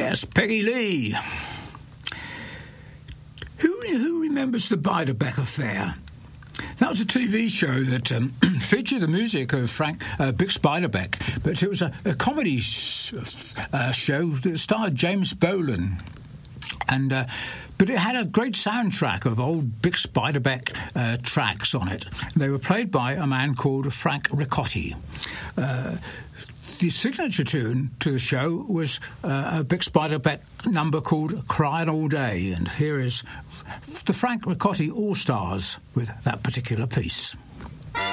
Yes, Peggy Lee. Who remembers the Beiderbecke Affair? That was a TV show that featured the music of Bix Beiderbecke, but it was a comedy show that starred James Bolan. But it had a great soundtrack of old Bix Beiderbecke tracks on it. They were played by a man called Frank Ricotti. The signature tune to the show was a Bix Beiderbecke number called Crying All Day, and here is the Frank Ricotti All-Stars with that particular piece.